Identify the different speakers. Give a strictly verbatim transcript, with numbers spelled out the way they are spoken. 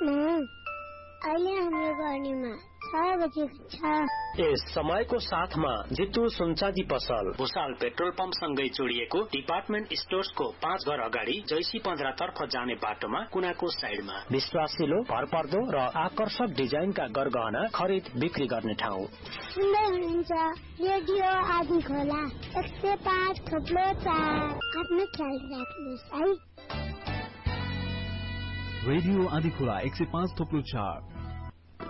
Speaker 1: अहिले हाम्रो गर्नेमा छ बजेको छ।
Speaker 2: यस समयको साथमा जितु सुनचादी पसल भुसाल पेट्रोल पम्प सँगै जोडिएको डिपार्टमेन्ट स्टोर्सको पाँच घर अगाडि जैसी पन्ध्र तर्फ जाने बाटोमा कुनाको साइडमा विश्वासिलो भरपर्दो र आकर्षक डिजाइनका गरगहना खरिद बिक्री गर्ने ठाउँ।
Speaker 1: सुन्दै हुनुहुन्छ रेडियो आदि खोला एक सय पाँच थप्लो चार। आफ्नो ख्याल राख्नुहोस् है।
Speaker 3: रेडियो आदि खोला एक सय पाँच थप्लो चार